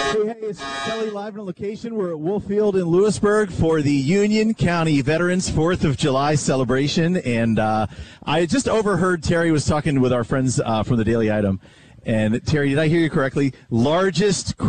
Hey, it's Kelly live on location. We're at Wolf Field in Lewisburg for the Union County Veterans 4th of July celebration. And I just overheard Terry was talking with our friends from the Daily Item. And Terry, did I hear you correctly? Largest